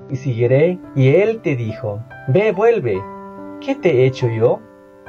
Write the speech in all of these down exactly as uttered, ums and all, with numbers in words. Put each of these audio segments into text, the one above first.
y seguiré. Y él te dijo, ve, vuelve, ¿qué te he hecho yo?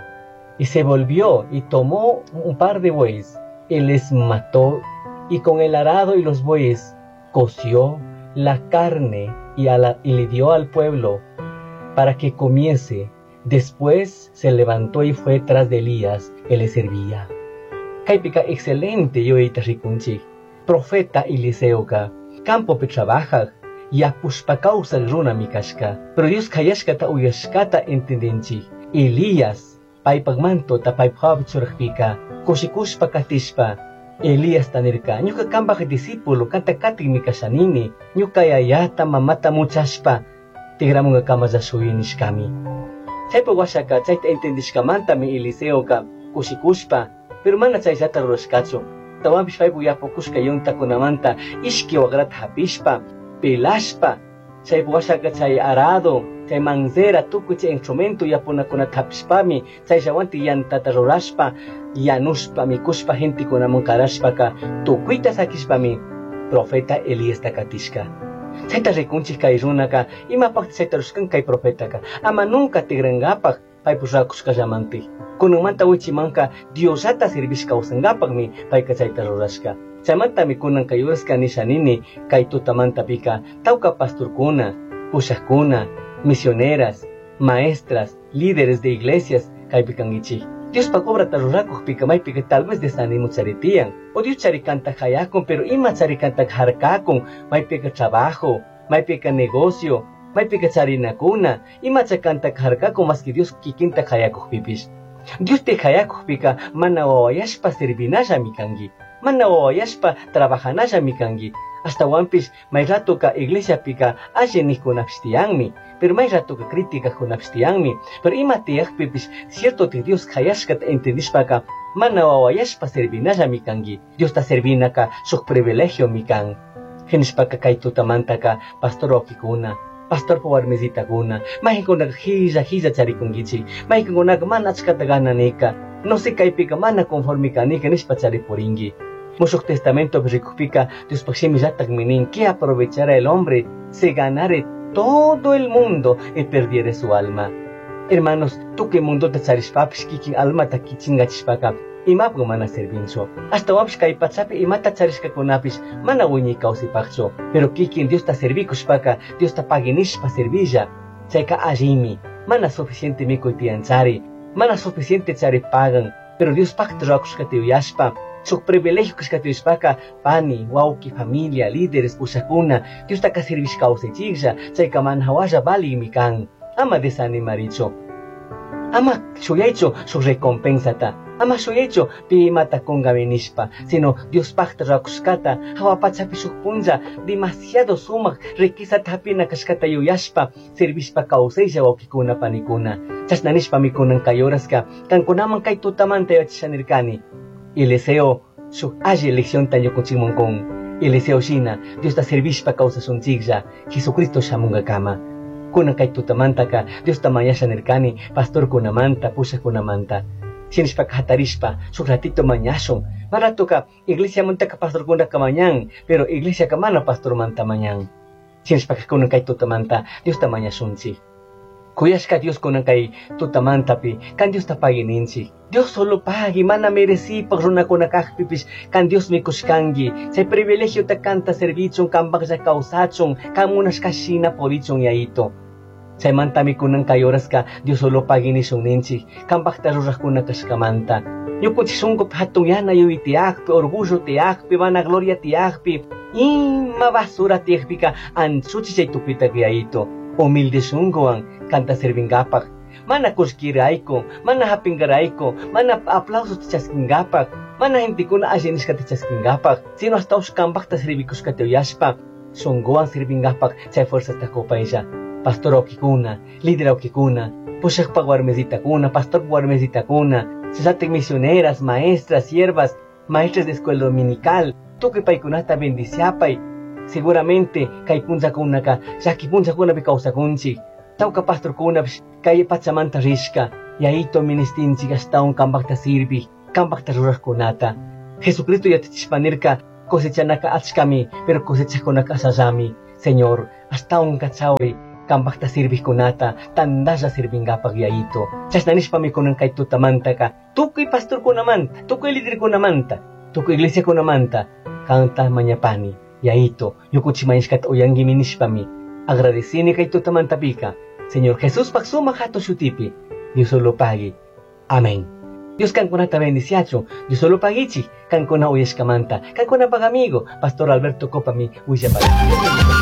Y se volvió y tomó un par de bueyes, y les mató, y con el arado y los bueyes coció la carne y, a la, y le dio al pueblo para que comiese. Después se levantó y fue tras de Elías, que le servía. Caipika excelente yo rikunchi, profeta Eliseoka, campo pe trabaja, ya pushpa causa runa mikashka, pero Dios kayashkata uyashkata entendenchi. Elías, paipagmanto ta paiphav churjpika, koshikushpa katishpa, Elías tanirka, ñuka kambaj discípulo, kanta katik mikashanini, ñuka yayata mamata muchashpa, tigramunga kamazashuyinishkami. Chaypa washaka, chayta entendishkamanta mi Eliseoka, koshikushpa, pero mana chaysata rurashkachu. Tawampish paypu yapukushka yuntakunamanta, ishki wagrata hapishpa, pelashpa, chaypa washaka chay arado, chay manzera, tukuy chay instrumento yapunakunata hapishpami, chay shawanti yantata rurashpa, yanushpa, mikushpa gentikunaman karashpaka, tukuyta sakishpami, profeta Elías takatishka. Chayta rikunchik kay runaka, imapaqti chayta rushkan kay profetaka, ama nunca tigrangapaq, paypu rakushkallamanti. Kunanmanta wichimanka Diosata sirvishka usangapaqmi payka chayta rurashka. Chaymantami kunan kay urasqa nishanini kay tutamanta pika tawka pastorkuna, pushaqkuna, misioneras, maestras, líderes de iglesias kaypi kankichik. Diospa obrata rurakuqpika maypika tal vez desanimo charitiyan. O Dios charikanta hayakun, pero ima charikanta harkakun, maypika trabajo, maypika negocio, maypika charinakuna, ima chakanta harkakun mas que Dios kikinta hayakuqpipish. Dios te hayakuqpika mana wawayashpa servinalla mikangi, mana wawayashpa trabajanalla mikangi. Hasta wampish may ratoka iglesia pika alli nikunapshtiyanmi, pero may ratoka crítica kunapshtiyanmi, pero ima tiyakpipish cierto te Dios hayashkata entendishpaka mana wawayashpa servinalla mikangi. Dios ta servinaka shuk privilegio mikan. Hinishpaka kay tutamantaka pastor okikuna, pastor po warmesitakuna, mahikunak hija hija charikungichi, mahikunak mana achkatagananika, no se kaypika mana conformikanika nishpa charipuringi. Mushuk testamento rikupika Dios pakshimi yatak minin que aprovechará el hombre se ganare todo el mundo y perdiere su alma. Hermanos, tú que mundo te charishpapish kikin alma ta kichingachishpaka imapgo mana servincho. Hasta wapish kaypachapi imata charishka kunapish mana wiñi kausipakcho. Pero kikin Dios ta servikushpaka, Dios ta paginishpa servilla. Chayka allimi, mana suficiente miko tianchari, mana suficiente chari pagan, pero Dios pakta rakushka tiuyashpa. Su privilegio que es que pani, wauki, familia, líderes, pushakuna, Dios ta servish cause chigja, chayka manhawaya bali mikan. Ama desanimaricho. Ama shuyecho su recompensa ta. Ama shuyecho pi mata konga venishpa, sino Dios pakta rakushkata, hawapachapi shukpunja, demasiado sumak, requisa tapina kashkata yuyashpa, servishpa causeja waukikuna panikuna. Chasnanishpa mikunan kayoraska, kankunaman kay tutamanta yachishanirkani. Eliseo, su aye elección taño con Chimoncón. Eliseo Shina, Dios ta servishpa causa sun chigja, Jesucristo shamunga kama. Kuna kay tutamantaka, Dios ta mayasha nerkani, pastor kunamanta, pusha kunamanta. Sinishpa katarishpa, su ratito mañashon. Maratoka, iglesia montaka pastor kuna kamañan, pero iglesia kamana pastor manta mañan. Sinishpa kuna kay tutamanta, Dios ta mañashunchi. Kuyashka Dios kunan kay tutamantapi, kan Dios ta pagininchi. Dios solo pagi, mana mereci pag runa kunakakpipish, kan Dios mikushkangi. Say privilegio ta kanta servichong, kan bagja kausachong, kan munas kashina porichong yaito. Say mantami kunan kayoras ka, Dios solo paginishong ninchi, kan bakta ruras kunakashkamanta. Yo kuchisungkop hatong yana yo itiakpi, orgullo tiakpi, mana gloria tiakpi, ima basura tiakpi ka, ansuchi say tupita yaito. Humilde sungoan, canta servingapak. Mana kuskiraiko, mana hapingaraiko, mana aplausos tichaskingapak, mana hintikuna ajenisca tichaskingapak, sino hasta uskambak ta servikuska teuyashpa, sungoan servingapak, chay fuerzas ta copaisha. Pastor okikuna, líder okikuna, pushak paguarmesita kuna, pastor paguarmesita kuna, sisate misioneras, maestras, siervas, maestras de escuela dominical, tú que paikunata bendiciapay. Seguramente kay punza kunaka, yaki punza kunapi causa kunchi. Tauka pastor kunapi kay pachamanta rishka, yaito ministinchi hasta un kambakta sirvi, kambakta ruras kunata. Jesucristo ya tichpanirka cosechanaka achkami, pero cosecha kunaka sasami. Señor, hasta un kachawi, kampakta sirvis kunata, tandaya sirvingapag yaito. Chasnanish pa mi kunan kay tutamanta ka, tukoy pastor kunamanta, tukoy lider kunamanta, tukoy iglesia kunamanta, kanta manyapani, yaito, yukuchimayish kat uyang giminish pa mi. Agradecini kay tutamanta pika, Señor Jesús paksuma kato shutipi, Dios solo pagi. Amén. Dios kan kunata bendiciacho, Dios solo pagichi, kan kuna uyes kamanta, kan kuna pagamigo, Pastor Alberto Copami, uya para.